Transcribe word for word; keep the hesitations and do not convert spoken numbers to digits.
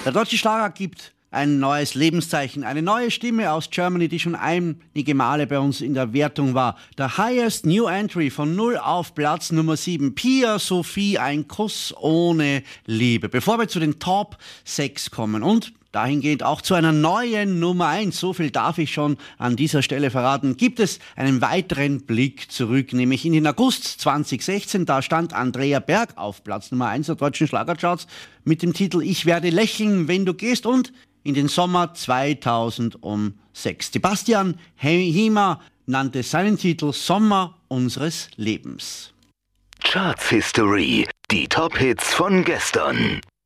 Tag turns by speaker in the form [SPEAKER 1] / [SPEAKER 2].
[SPEAKER 1] Der deutsche Schlager gibt ein neues Lebenszeichen, eine neue Stimme aus Germany, die schon einige Male bei uns in der Wertung war. Der Highest New Entry von null auf Platz Nummer sieben. Pia Sophie, ein Kuss ohne Liebe. Bevor wir zu den Top sechs kommen und dahingehend auch zu einer neuen Nummer eins, so viel darf ich schon an dieser Stelle verraten, gibt es einen weiteren Blick zurück, nämlich in den August zweitausendsechzehn. Da stand Andrea Berg auf Platz Nummer eins der deutschen Schlagercharts mit dem Titel Ich werde lächeln, wenn du gehst, und in den Sommer zweitausendsechs. Sebastian Hiemer nannte seinen Titel Sommer unseres Lebens.
[SPEAKER 2] Charts History, die Top-Hits von gestern.